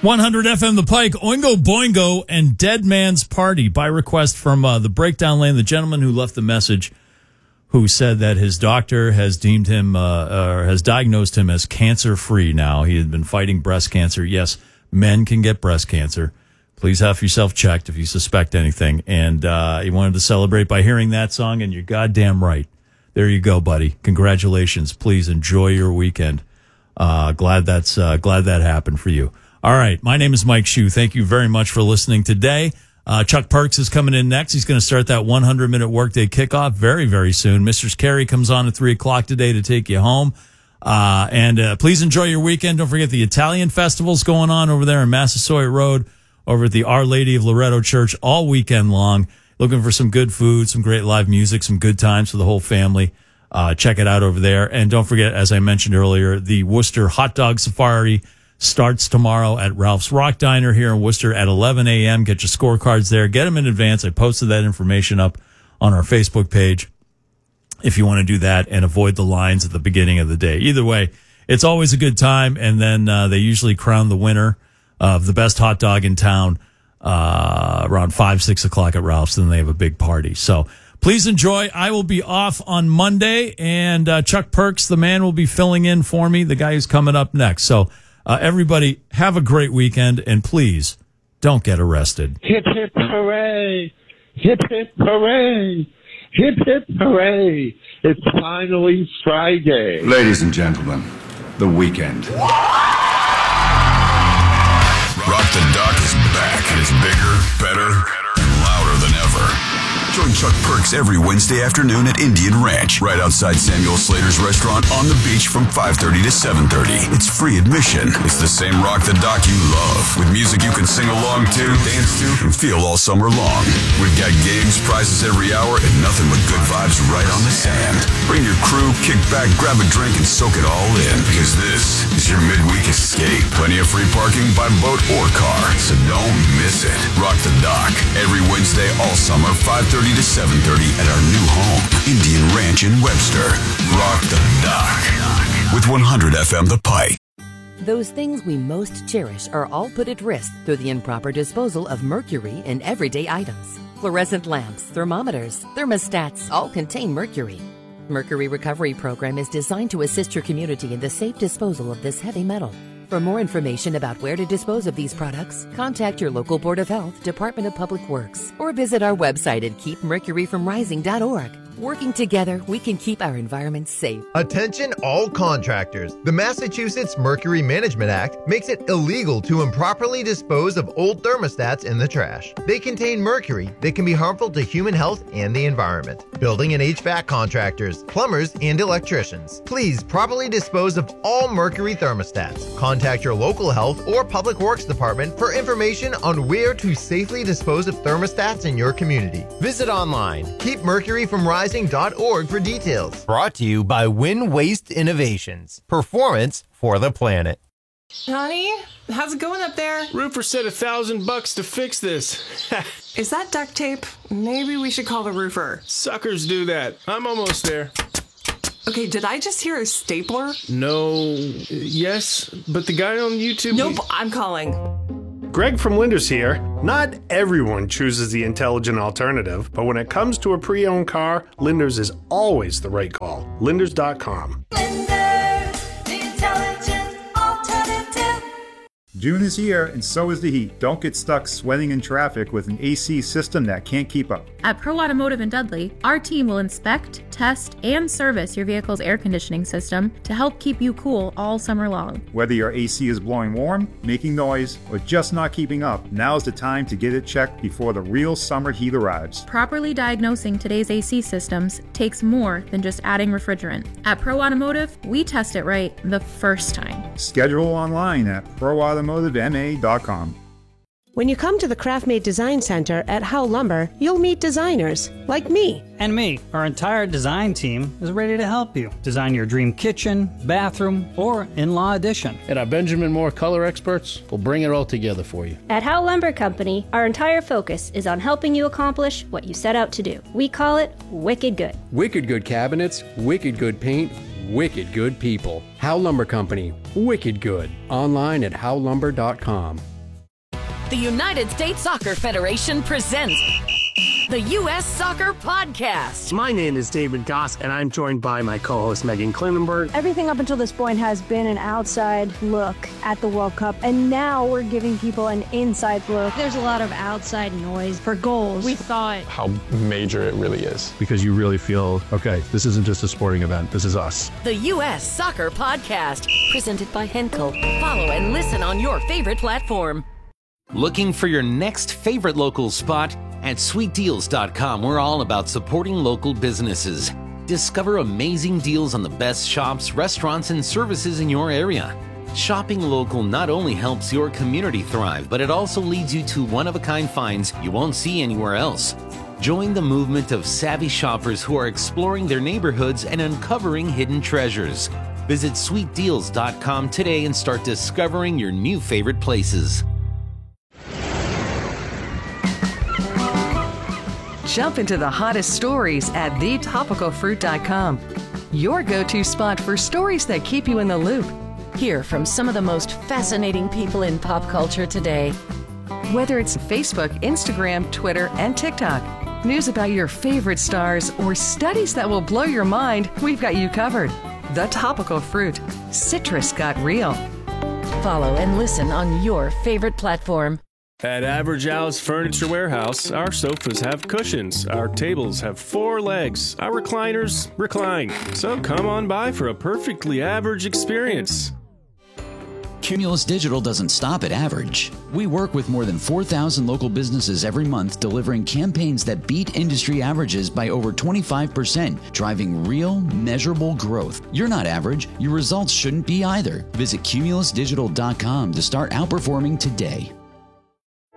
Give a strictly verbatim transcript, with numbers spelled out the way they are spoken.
one hundred F M The Pike, Oingo Boingo, and Dead Man's Party by request from uh, the Breakdown Lane, the gentleman who left the message, who said that his doctor has deemed him, uh, or has diagnosed him as cancer-free now. He had been fighting breast cancer. Yes, men can get breast cancer. Please have yourself checked if you suspect anything. And uh, he wanted to celebrate by hearing that song, and you're goddamn right. There you go, buddy. Congratulations. Please enjoy your weekend. Uh, glad that's uh, glad that happened for you. All right, my name is Mike Shue. Thank you very much for listening today. Uh, Chuck Perks is coming in next. He's going to start that hundred-minute workday kickoff very, very soon. Mistress Carey comes on at three o'clock today to take you home. Uh, and uh, please enjoy your weekend. Don't forget the Italian festival's going on over there in Massasoit Road, over at the Our Lady of Loretto Church all weekend long. Looking for some good food, some great live music, some good times for the whole family. Uh, check it out over there. And don't forget, as I mentioned earlier, the Worcester Hot Dog Safari starts tomorrow at Ralph's Rock Diner here in Worcester at eleven a.m. Get your scorecards there. Get them in advance. I posted that information up on our Facebook page if you want to do that and avoid the lines at the beginning of the day. Either way, it's always a good time, and then uh, they usually crown the winner of the best hot dog in town uh, around five, six o'clock at Ralph's, and then they have a big party. So please enjoy. I will be off on Monday, and uh, Chuck Perks, the man, will be filling in for me, the guy who's coming up next. So Uh, everybody, have a great weekend, and please don't get arrested. Hip, hip, hooray! Hip, hip, hooray! Hip, hip, hooray! It's finally Friday. Ladies and gentlemen, the weekend. Rock the Dock is back. It is bigger, better, and louder than ever. Join Chuck Perks every Wednesday afternoon at Indian Ranch, right outside Samuel Slater's restaurant on the beach from five thirty to seven thirty. It's free admission. It's the same Rock the Dock you love, with music you can sing along to, dance to, and feel all summer long. We've got games, prizes every hour, and nothing but good vibes right on the sand. Bring your crew, kick back, grab a drink, and soak it all in, because this is your midweek escape. Plenty of free parking by boat or car, so don't miss it. Rock the Dock, every Wednesday all summer, five thirty to seven thirty at our new home, Indian Ranch in Webster. Rock the Dock with one hundred F M The Pike. Those things we most cherish are all put at risk through the improper disposal of mercury in everyday items. Fluorescent lamps, thermometers, thermostats all contain mercury. Mercury Recovery Program is designed to assist your community in the safe disposal of this heavy metal. For more information about where to dispose of these products, contact your local Board of Health, Department of Public Works, or visit our website at keep mercury from rising dot org. Working together, we can keep our environment safe. Attention all contractors. The Massachusetts Mercury Management Act makes it illegal to improperly dispose of old thermostats in the trash. They contain mercury that can be harmful to human health and the environment. Building and H V A C contractors, plumbers, and electricians, please properly dispose of all mercury thermostats. Contact your local health or public works department for information on where to safely dispose of thermostats in your community. Visit online, keep mercury from rising dot org for details. Brought to you by Win Waste Innovations. Performance for the planet. Honey, how's it going up there? Roofer said a thousand bucks to fix this. Is that duct tape? Maybe we should call the roofer. Suckers do that. I'm almost there. Okay, did I just hear a stapler? No, yes, but the guy on YouTube... Nope, I'm calling. Greg from Linders here. Not everyone chooses the intelligent alternative, but when it comes to a pre-owned car, Linders is always the right call. Linders dot com. Linders, the intelligent alternative. June is here, and so is the heat. Don't get stuck sweating in traffic with an A C system that can't keep up. At Pro Automotive in Dudley, our team will inspect, test, and service your vehicle's air conditioning system to help keep you cool all summer long. Whether your A C is blowing warm, making noise, or just not keeping up, now's the time to get it checked before the real summer heat arrives. Properly diagnosing today's A C systems takes more than just adding refrigerant. At Pro Automotive, we test it right the first time. Schedule online at pro automotive m a dot com. When you come to the Craft-Made Design Center at Howe Lumber, you'll meet designers like me. And me. Our entire design team is ready to help you design your dream kitchen, bathroom, or in-law addition. And our Benjamin Moore color experts will bring it all together for you. At Howe Lumber Company, our entire focus is on helping you accomplish what you set out to do. We call it Wicked Good. Wicked good cabinets, wicked good paint, wicked good people. Howe Lumber Company, wicked good. Online at howe lumber dot com. The United States Soccer Federation presents the U S Soccer Podcast. My name is David Goss, and I'm joined by my co-host Megan Klinenberg. Everything up until this point has been an outside look at the World Cup, and now we're giving people an inside look. There's a lot of outside noise for goals. We thought how major it really is. Because you really feel, okay, this isn't just a sporting event, this is us. The U S Soccer Podcast, presented by Henkel. Follow and listen on your favorite platform. Looking for your next favorite local spot? At sweet deals dot com, we're all about supporting local businesses. Discover amazing deals on the best shops, restaurants, and services in your area. Shopping local not only helps your community thrive, but it also leads you to one-of-a-kind finds you won't see anywhere else. Join the movement of savvy shoppers who are exploring their neighborhoods and uncovering hidden treasures. Visit sweet deals dot com today and start discovering your new favorite places. Jump into the hottest stories at the topical fruit dot com. Your go-to spot for stories that keep you in the loop. Hear from some of the most fascinating people in pop culture today. Whether it's Facebook, Instagram, Twitter, and TikTok, news about your favorite stars, or studies that will blow your mind, we've got you covered. The Topical Fruit. Citrus got real. Follow and listen on your favorite platform. At Average House Furniture Warehouse, our sofas have cushions, our tables have four legs, our recliners recline. So come on by for a perfectly average experience. Cumulus Digital doesn't stop at average. We work with more than four thousand local businesses every month, delivering campaigns that beat industry averages by over twenty-five percent, driving real, measurable growth. You're not average. Your results shouldn't be either. Visit cumulus digital dot com to start outperforming today.